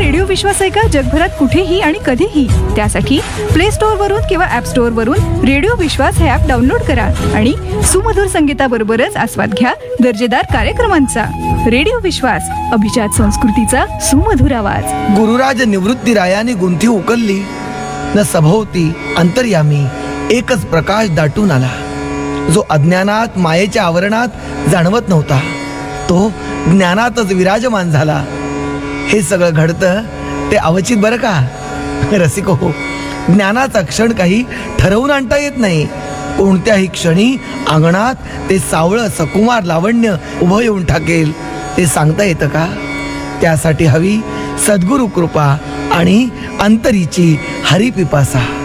Radio विश्वास ऐका जगभरात कुठेही आणि कधीही. त्यासाठी प्ले स्टोअर वरून किंवा ऍप स्टोअर वरून रेडिओ विश्वास हे ऍप डाउनलोड करा आणि सुमधुर संगीताबरोबरच आस्वाद घ्या दर्जेदार कार्यक्रमांचा. रेडिओ विश्वास, अभिजात संस्कृतीचा सुमधुर आवाज. गुरुराज निवृत्ती रायाने गुंथी उकलली, न सभोवती अंतर्यामी एकच प्रकाश दाटून आला, जो अज्ञानात मायेच्या आवरणात जाणवत नव्हता, तो ज्ञानातच विराजमान झाला. हे सगळं घडतं ते अवचित बरं का रसिको हो. ज्ञानाचा क्षण काही ठरवून आणता येत नाही. कोणत्याही क्षणी अंगणात ते सावळं सकुमार लावण्य उभं येऊन टाकेल ते सांगता येतं का? त्यासाठी हवी सद्गुरु कृपा आणि अंतरीची हरिपिपासा.